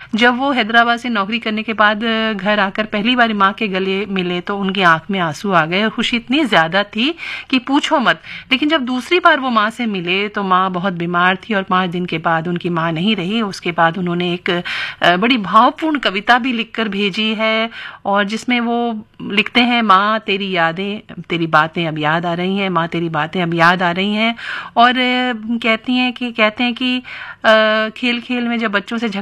जब वो हैदराबाद से नौकरी करने के बाद घर आकर पहली बार माँ के गले मिले तो उनकी आंख में आंसू आ गए और खुशी इतनी ज्यादा थी कि पूछो मत। लेकिन जब दूसरी बार वो माँ से मिले तो माँ बहुत बीमार थी और 5 दिन के बाद उनकी माँ नहीं रही। उसके बाद उन्होंने एक बड़ी भावपूर्ण कविता भी लिखकर भेजी है और जिसमें वो लिखते हैं, माँ तेरी यादें तेरी बातें अब याद आ रही हैं, माँ तेरी बातें अब याद आ रही हैं। और कहते हैं कि खेल खेल में जब बच्चों से